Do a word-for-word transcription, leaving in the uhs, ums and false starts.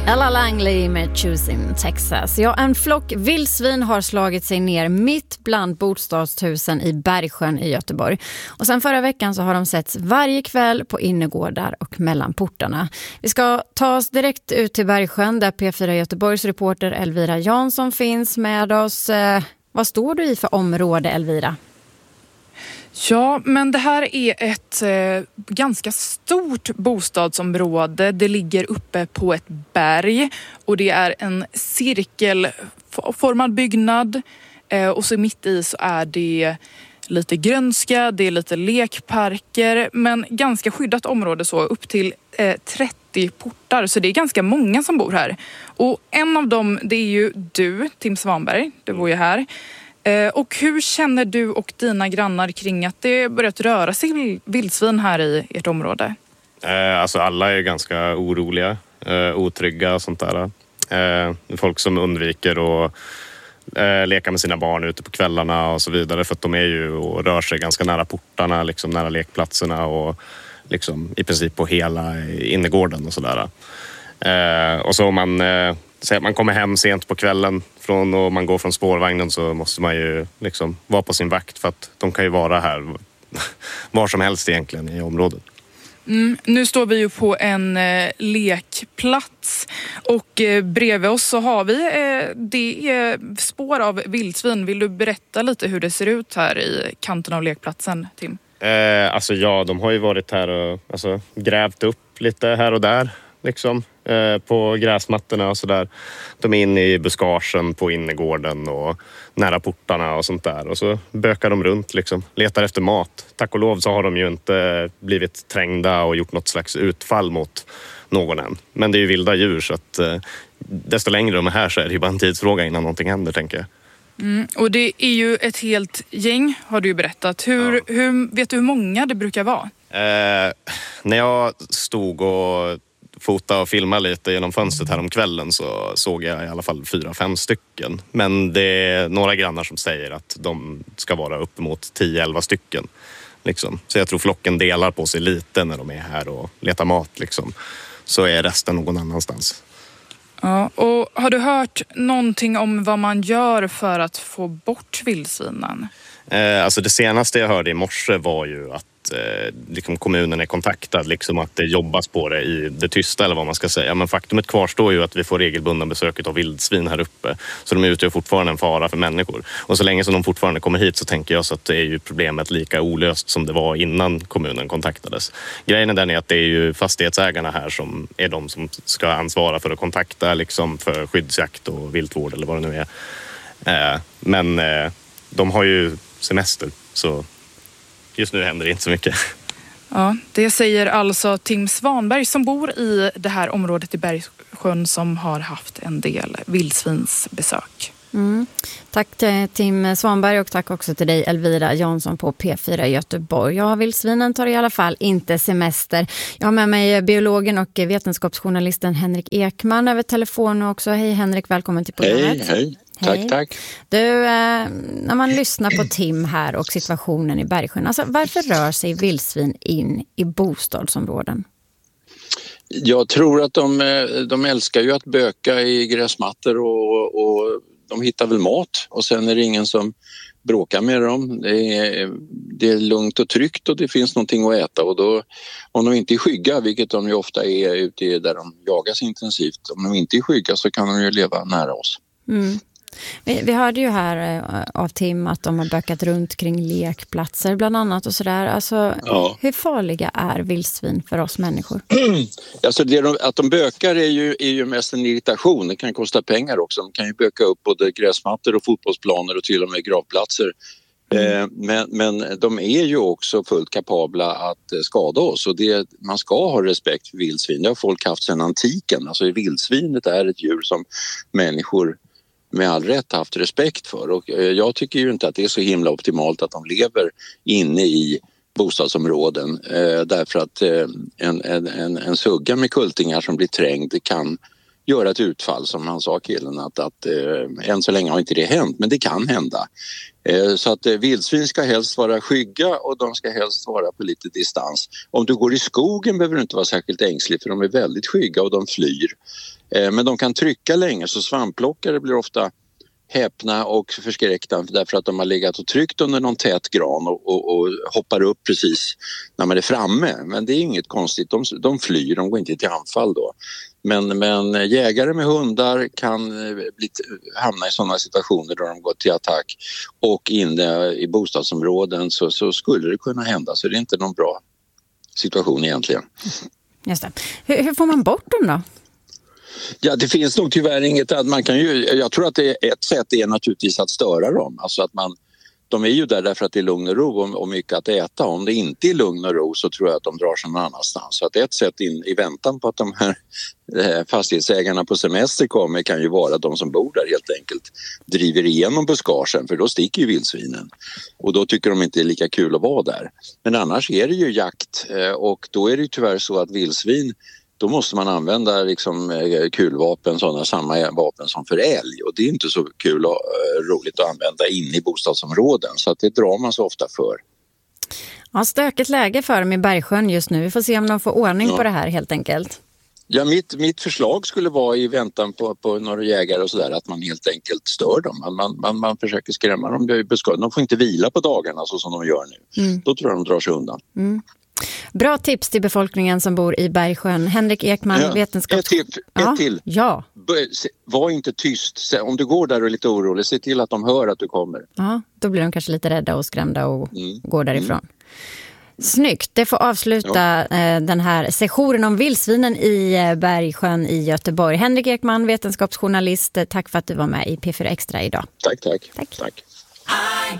Ella Langley med Choosing Texas. Ja, en flock vildsvin har slagit sig ner mitt bland bostadshusen i Bergsjön i Göteborg. Och sen förra veckan så har de setts varje kväll på innergårdar och mellan portarna. Vi ska ta oss direkt ut till Bergsjön där P fyra Göteborgs reporter Elvira Jansson finns med oss. Eh, vad står du i för område, Elvira? Ja, men det här är ett eh, ganska stort bostadsområde. Det ligger uppe på ett berg och det är en cirkelformad byggnad. Eh, och så mitt i så är det lite grönska, det är lite lekparker, men ganska skyddat område, så upp till eh, trettio portar. Så det är ganska många som bor här. Och en av dem, det är ju du, Tim Svanberg. Du bor ju här. Och hur känner du och dina grannar kring att det börjat röra sig vildsvin här i ert område? Eh, alltså alla är ganska oroliga, eh, otrygga och sånt där. Eh, folk som undviker att eh, leka med sina barn ute på kvällarna och så vidare, för att de är ju och rör sig ganska nära portarna, liksom nära lekplatserna och liksom i princip på hela innergården och sådär. Eh, och så om man... Eh, Så att man kommer hem sent på kvällen från, och man går från spårvagnen, så måste man ju liksom vara på sin vakt, för att de kan ju vara här var som helst egentligen i området. Mm, nu står vi ju på en eh, lekplats och eh, bredvid oss så har vi eh, det är spår av vildsvin. Vill du berätta lite hur det ser ut här i kanten av lekplatsen, Tim? Eh, alltså ja, de har ju varit här och alltså, grävt upp lite här och där. Liksom, eh, på gräsmattorna och sådär. De är inne i buskagen på innergården och nära portarna och sånt där. Och så bökar de runt, liksom, letar efter mat. Tack och lov så har de ju inte blivit trängda och gjort något slags utfall mot någon än. Men det är ju vilda djur, så att eh, desto längre de är här så är det ju bara en tidsfråga innan någonting händer, tänker jag. Mm, och det är ju ett helt gäng, har du ju berättat. Hur, ja. hur, vet du hur många det brukar vara? Eh, när jag stod och fota och filma lite genom fönstret här om kvällen så såg jag i alla fall fyra, fem stycken. Men det är några grannar som säger att de ska vara uppemot tio, elva stycken. Liksom. Så jag tror flocken delar på sig lite när de är här och letar mat. Liksom. Så är resten någon annanstans. Ja, och har du hört någonting om vad man gör för att få bort vildsvinen? Eh, alltså det senaste jag hörde i morse var ju att eh, liksom kommunen är kontaktad, liksom att det jobbas på det i det tysta, eller vad man ska säga. Men faktumet kvarstår ju att vi får regelbundna besök av vildsvin här uppe. Så de utgör fortfarande en fara för människor. Och så länge som de fortfarande kommer hit så tänker jag så att det är ju problemet lika olöst som det var innan kommunen kontaktades. Grejen är den är att det är ju fastighetsägarna här som är de som ska ansvara för att kontakta liksom för skyddsjakt och viltvård eller vad det nu är. Eh, men eh, de har ju semester, så just nu händer det inte så mycket. Ja, det säger alltså Tim Svanberg som bor i det här området i Bergsjön som har haft en del vildsvinsbesök. Mm. Tack till Tim Svanberg och tack också till dig Elvira Jansson på P fyra Göteborg. Ja, vildsvinen tar i alla fall inte semester. Jag har med mig biologen och vetenskapsjournalisten Henrik Ekman över telefon också. Hej Henrik, välkommen till programmet. Hej, hej. Tack, Hej. tack. Du, eh, när man lyssnar på Tim här och situationen i Bergsjön, alltså varför rör sig vildsvin in i bostadsområden? Jag tror att de, de älskar ju att böka i gräsmattor och, och de hittar väl mat och sen är det ingen som bråkar med dem. Det är, det är lugnt och tryggt och det finns någonting att äta och då, om de inte är skygga, vilket de ju ofta är ute där de jagas intensivt, om de inte är skygga så kan de ju leva nära oss. Mm. Vi, vi hörde ju här eh, av Tim att de har bökat runt kring lekplatser bland annat och sådär. Alltså, ja. Hur farliga är vildsvin för oss människor? Alltså det de, att de bökar är ju, är ju mest en irritation. Det kan kosta pengar också. De kan ju böka upp både gräsmattor och fotbollsplaner och till och med gravplatser. Mm. Eh, men, men de är ju också fullt kapabla att eh, skada oss och det, man ska ha respekt för vildsvin. Det har folk haft sedan antiken. Alltså vildsvinet är ett djur som människor med all rätt haft respekt för och jag tycker ju inte att det är så himla optimalt att de lever inne i bostadsområden eh, därför att eh, en, en, en sugga med kultingar som blir trängd kan göra ett utfall som han sa killen att, att eh, än så länge har inte det hänt men det kan hända. Eh, så att eh, vildsvin ska helst vara skygga och de ska helst vara på lite distans. Om du går i skogen behöver du inte vara särskilt ängslig för de är väldigt skygga och de flyr. Eh, men de kan trycka länge, så svampplockare blir ofta häpna och förskräckta därför att de har legat och tryckt under någon tät gran och, och, och hoppar upp precis när man är framme. Men det är inget konstigt, de, de flyr, de går inte till anfall då. Men, men jägare med hundar kan bli, hamna i sådana situationer där de går till attack, och inne i bostadsområden så, så skulle det kunna hända, så det är inte någon bra situation egentligen. Just det. Hur, hur får man bort dem då? Ja, det finns nog tyvärr inget att man kan ju, jag tror att det är ett sätt är naturligtvis att störa dem, alltså att man, de är ju där därför att det är lugn och ro och, och mycket att äta. Om det inte är lugn och ro så tror jag att de drar sig någon annanstans. Så att ett sätt in, i väntan på att de här eh, fastighetsägarna på semester kommer kan ju vara att de som bor där helt enkelt driver igenom buskagen, för då sticker ju vildsvinen. Och då tycker de inte det är lika kul att vara där. Men annars är det ju jakt eh, och då är det ju tyvärr så att vildsvin, då måste man använda liksom kulvapen, sådana samma vapen som för älg. Och det är inte så kul och roligt att använda in i bostadsområden. Så att det drar man så ofta för. Ja, stökigt läge för dem i Bergsjön just nu. Vi får se om de får ordning ja. på det här helt enkelt. Ja, mitt, mitt förslag skulle vara i väntan på, på några jägare och sådär att man helt enkelt stör dem. Man, man, man, man försöker skrämma dem. De får inte vila på dagarna så som de gör nu. Mm. Då tror jag de drar sig undan. Mm. Bra tips till befolkningen som bor i Bergsjön. Henrik Ekman, ja, vetenskaps... Ett till. Ja. Ett till. Ja. Var inte tyst. Om du går där och är lite orolig, se till att de hör att du kommer. Ja, då blir de kanske lite rädda och skrämda och mm. går därifrån. Mm. Snyggt, det får avsluta ja. den här sessionen om vildsvinen i Bergsjön i Göteborg. Henrik Ekman, vetenskapsjournalist, tack för att du var med i P fyra Extra idag. Tack, tack. Tack. tack.